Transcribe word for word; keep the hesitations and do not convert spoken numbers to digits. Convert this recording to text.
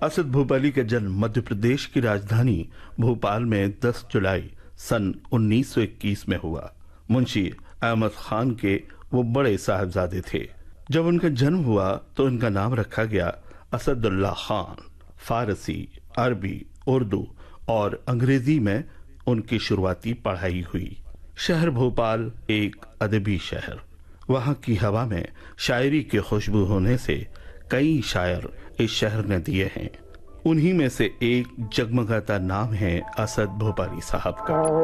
असद भोपाली का जन्म मध्य प्रदेश की राजधानी भोपाल में दस जुलाई सन उन्नीस सौ इक्कीस में हुआ। मुंशी अहमद खान के वो बड़े साहबजादे थे। जब उनका जन्म हुआ तो इनका नाम रखा गया असदुल्लाह खान। फारसी, अरबी, उर्दू और अंग्रेजी में उनकी शुरुआती पढ़ाई हुई। शहर भोपाल एक अदबी शहर। वहाँ की हवा में शायरी की खुशबू होने से कई शायर इस शहर ने दिए हैं। उन्हीं में से एक जगमगाता नाम है असद भोपाली साहब का।